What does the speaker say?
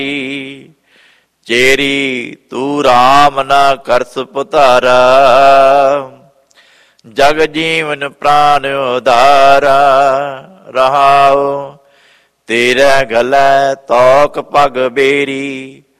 Cherry ਤੂੰ ਰਾਮ ਨਾ curse ਪੁਤਾਰਾ, ਜਗ ਜੀਵਨ ਪ੍ਰਾਨ ਉਧਾਰਾ। ਰਹਾਉ ਤੇਰੇ ਗਲੇ ਤੋਕ ਪਗ ਬੇਰੀ,